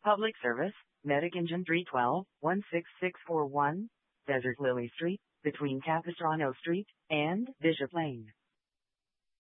Public Service, Medic Engine 312-16641, Desert Lily Street, between Capistrano Street and Bishop Lane.